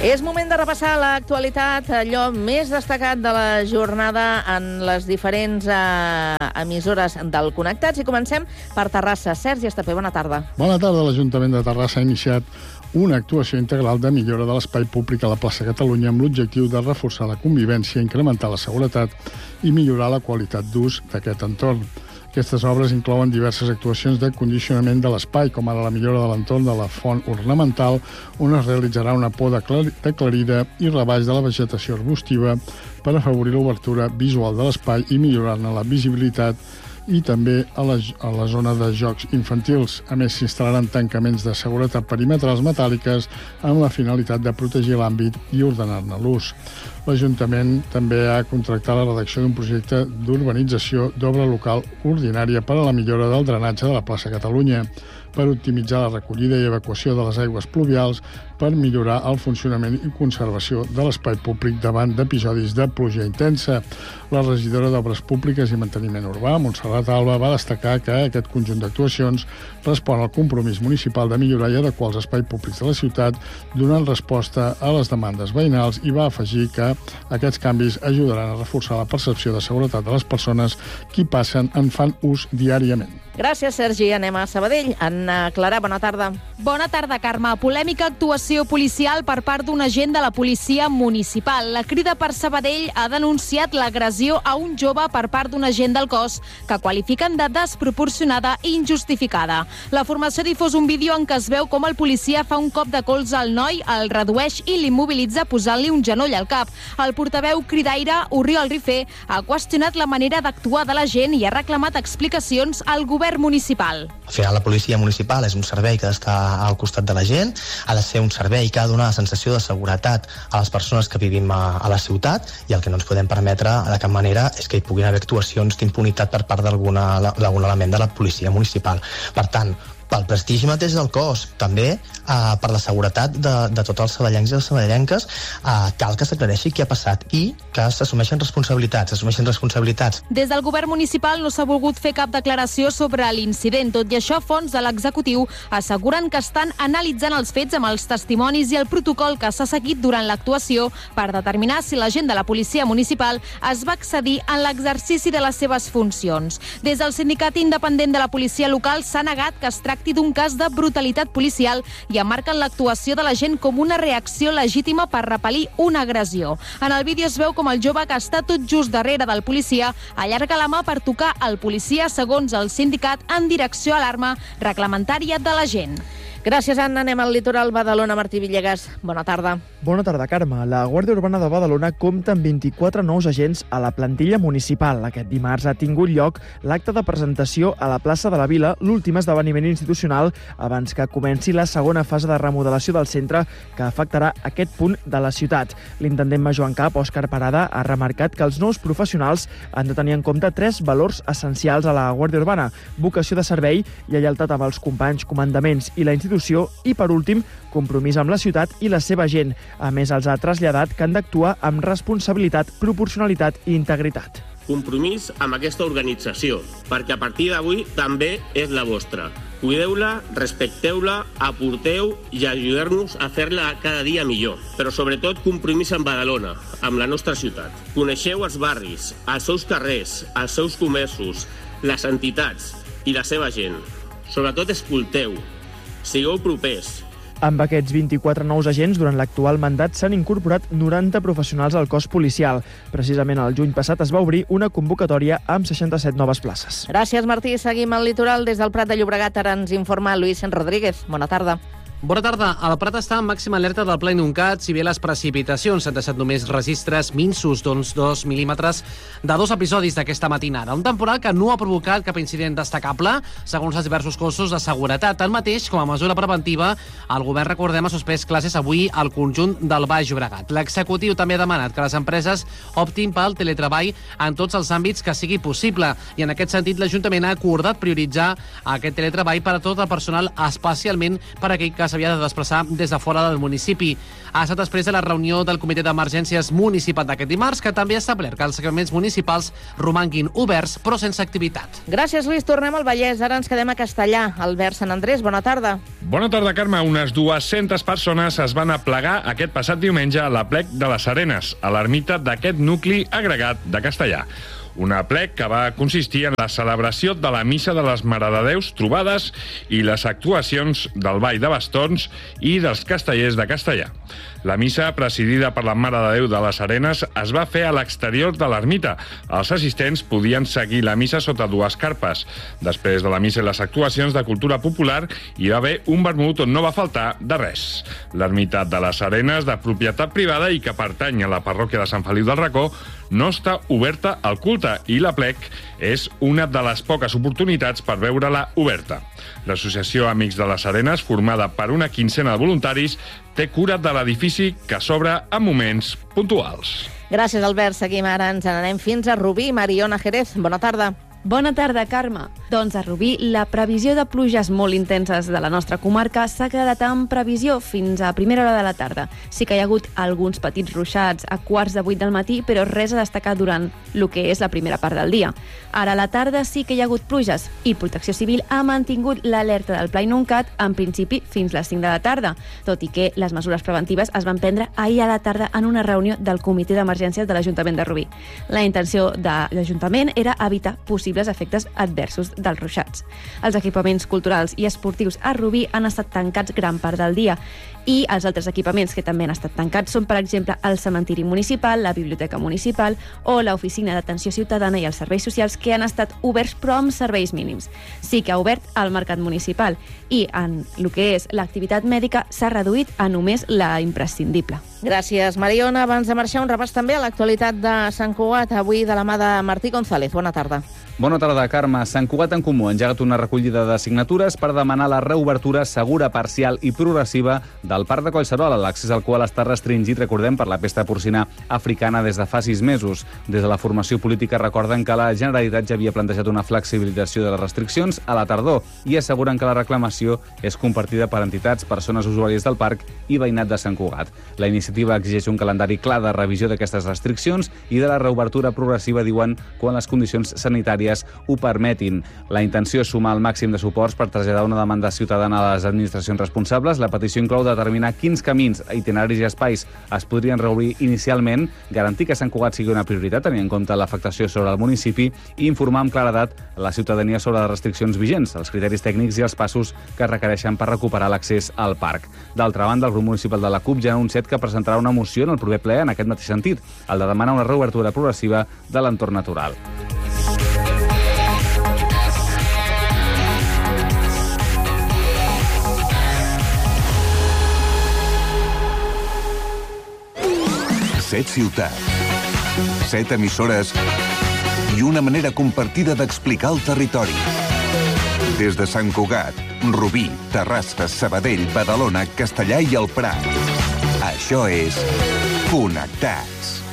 És moment de repassar l'actualitat, allò més destacat de la jornada en les diferents emissores del Connectats. I comencem per Terrassa. Sergi Estapé, bona tarda. Bona tarda. L'Ajuntament de Terrassa ha iniciat una actuació integral de millora de l'espai públic a la plaça Catalunya amb l'objectiu de reforçar la convivència, incrementar la seguretat i millorar la qualitat d'ús d'aquest entorn. Aquestes obres inclouen diverses actuacions de condicionament de l'espai, com ara la millora de l'entorn de la font ornamental, on es realitzarà una poda aclarida i rebaix de la vegetació arbustiva per afavorir l'obertura visual de l'espai i millorar-ne la visibilitat, i també a la zona de jocs infantils. A més, s'instal·laran tancaments de seguretat perimetrals metàl·liques amb la finalitat de protegir l'àmbit i ordenar-ne l'ús. L'Ajuntament també ha contractat la redacció d'un projecte d'urbanització d'obra local ordinària per a la millora del drenatge de la plaça Catalunya, per optimitzar la recollida i evacuació de les aigües pluvials, per millorar el funcionament i conservació de l'espai públic davant d'episodis de pluja intensa. La regidora d'Obres Públiques i Manteniment Urbà, Montserrat Alba, va destacar que aquest conjunt d'actuacions respon al compromís municipal de millorar i adequar els espais públics de la ciutat, donant resposta a les demandes veïnals, i va afegir que aquests canvis ajudaran a reforçar la percepció de seguretat de les persones que passen en fan ús diàriament. Gràcies, Sergi. Anem a Sabadell. Anna Clara, bona tarda. Bona tarda, Carme. Polèmica actuació policial per part d'un agent de la policia municipal. La Crida per Sabadell ha denunciat l'agressió a un jove per part d'un agent del cos que qualifiquen de desproporcionada i injustificada. La formació ha difós un vídeo en què es veu com el policia fa un cop de colze al noi, el redueix i l'immobilitza posant-li un genoll al cap. El portaveu cridaire, Oriol Rifé, ha qüestionat la manera d'actuar de l'agent i ha reclamat explicacions al govern municipal. Al final, la policia municipal és un servei que ha d'estar al costat de la gent, ha de ser un servei que ha de donar la sensació de seguretat a les persones que vivim a la ciutat, i el que no ens podem permetre de cap manera és que hi puguin haver actuacions d'impunitat per part d'algun element de la policia municipal. Per tant, pel prestigi mateix del cos, també per la seguretat de tots els saballencs i les saballenques, cal que s'aclareixi què ha passat i que s'assumeixen responsabilitats. Des del govern municipal no s'ha volgut fer cap declaració sobre l'incident. Tot i això, fonts de l'executiu asseguren que estan analitzant els fets amb els testimonis i el protocol que s'ha seguit durant l'actuació per determinar si l'agent de la policia municipal es va excedir en l'exercici de les seves funcions. Des del sindicat independent de la policia local s'ha negat que es tracti d'un cas de brutalitat policial i emmarquen l'actuació de la gent com una reacció legítima per repel·lir una agressió. En el vídeo es veu com el jove, que està tot just darrere del policia, allarga la mà per tocar el policia, segons el sindicat, en direcció a l'arma reglamentària de la gent. Gràcies, Anna. Anem al litoral. Badalona, Martí Villegas. Bona tarda. Bona tarda, Carme. La Guàrdia Urbana de Badalona compta amb 24 nous agents a la plantilla municipal. Aquest dimarts ha tingut lloc l'acte de presentació a la plaça de la Vila, l'últim esdeveniment institucional abans que comenci la segona fase de remodelació del centre, que afectarà aquest punt de la ciutat. L'intendent major en cap, Òscar Parada, ha remarcat que els nous professionals han de tenir en compte 3 valors essencials a la Guàrdia Urbana: vocació de servei, lleialtat amb els companys, comandaments i la institució, i, per últim, compromís amb la ciutat i la seva gent. A més, els ha traslladat que han d'actuar amb responsabilitat, proporcionalitat i integritat. Compromís amb aquesta organització, perquè a partir d'avui també és la vostra. Cuideu-la, respecteu-la, aporteu i ajudeu-nos a fer-la cada dia millor. Però sobretot compromís amb Badalona, amb la nostra ciutat. Coneixeu els barris, els seus carrers, els seus comerços, les entitats i la seva gent. Sobretot escolteu, sigueu propers. Amb aquests 24 nous agents, durant l'actual mandat s'han incorporat 90 professionals al cos policial. Precisament el juny passat es va obrir una convocatòria amb 67 noves places. Gràcies, Martí. Seguim al litoral. Des del Prat de Llobregat ara ens informa Luis Rodríguez. Bona tarda. Bona tarda. El Prat està en màxima alerta del ple inundat, si bé les precipitacions han deixat només registres minsos d'uns 2 mil·límetres de 2 episodis d'aquesta matinada. Un temporal que no ha provocat cap incident destacable, segons els diversos cossos de seguretat. Tanmateix, com a mesura preventiva, el govern, recordem, ha suspès classes avui al conjunt del Baix Llobregat. L'executiu també ha demanat que les empreses optin pel teletreball en tots els àmbits que sigui possible, i en aquest sentit l'Ajuntament ha acordat prioritzar aquest teletreball per a tot el personal, especialment per a aquell que que s'havia de desplaçar des de fora del municipi. Ha estat després de la reunió del Comitè d'Emergències Municipal d'aquest dimarts, que també ha establert que els equipaments municipals romanguin oberts però sense activitat. Gràcies, Lluís. Tornem al Vallès. Ara ens quedem a Castellà. Albert Sant Andrés, bona tarda. Bona tarda, Carme. Unes 200 persones es van aplegar aquest passat diumenge a l'Aplec de les Arenes, a l'ermita d'aquest nucli agregat de Castellà. Un aplec que va consistir en la celebració de la Missa de les Mare de Déus trobades i les actuacions del Ball de Bastons i dels castellers de Castellà. La missa, presidida per la Mare de Déu de les Arenes, es va fer a l'exterior de l'ermita. Els assistents podien seguir la missa sota dues carpes. Després de la missa i les actuacions de cultura popular, hi va haver un vermut on no va faltar de res. L'ermita de les Arenes, de propietat privada i que pertany a la parròquia de Sant Feliu del Racó, no està oberta al culte i l'Aplec és una de les poques oportunitats per veure-la oberta. L'Associació Amics de les Arenes, formada per una quinzena de voluntaris, té cura de l'edifici que s'obre en moments puntuals. Gràcies, Albert. Seguim ara. Ens n'anem fins a Rubí. Mariona Jerez, bona tarda. Bona tarda, Carme. Doncs a Rubí, la previsió de pluges molt intenses de la nostra comarca s'ha quedat en previsió fins a primera hora de la tarda. Sí que hi ha hagut alguns petits ruixats a 7:15 del matí, però res a destacar durant el que és la primera part del dia. Ara a la tarda sí que hi ha hagut pluges i Protecció Civil ha mantingut l'alerta del Pla Inuncat en principi fins les 5 de la tarda, tot i que les mesures preventives es van prendre ahir a la tarda en una reunió del Comitè d'Emergències de l'Ajuntament de Rubí. La intenció de l'Ajuntament era evitar possibles efectes adversos dels ruixats. Els equipaments culturals i esportius a Rubí han estat tancats gran part del dia i els altres equipaments que també han estat tancats són, per exemple, el cementiri municipal, la biblioteca municipal o l'oficina d'atenció ciutadana i els serveis socials, que han estat oberts però amb serveis mínims. Sí que ha obert el mercat municipal i en el que és l'activitat mèdica s'ha reduït a només la imprescindible. Gràcies, Mariona. Abans de marxar, un repàs també a l'actualitat de Sant Cugat, avui de la mà de Martí González. Bona tarda. Bona tarda, Carme. Sant Cugat en Comú ha engegat una recollida de signatures per demanar la reobertura segura, parcial i progressiva del Parc de Collserola, l'accés al qual està restringit, recordem, per la pesta porcina africana des de fa 6 mesos. Des de la formació política recorden que la Generalitat ja havia plantejat una flexibilització de les restriccions a la tardor i asseguren que la reclamació és compartida per entitats, persones usuàries del parc i veïnat de Sant Cugat. La iniciativa exigeix un calendari clar de revisió d'aquestes restriccions i de la reobertura progressiva, diuen, quan les condicions sanitàries ho permetin. La intenció és sumar el màxim de suports per traslladar una demanda ciutadana a les administracions responsables. La petició inclou determinar quins camins, itineraris i espais es podrien reobrir inicialment, garantir que Sant Cugat sigui una prioritat, tenint en compte l'afectació sobre el municipi, i informar amb claredat la ciutadania sobre les restriccions vigents, els criteris tècnics i els passos que es requereixen per recuperar l'accés al parc. D'altra banda, el grup municipal de la CUP ja ha anunciat que presentarà una moció en el proper ple en aquest mateix sentit, el de demanar una reobertura progressiva de l'entorn natural. Set ciutats, 7 emissores i una manera compartida d'explicar el territori. Des de Sant Cugat, Rubí, Terrassa, Sabadell, Badalona, Castellà i el Prat. Això és Connectats.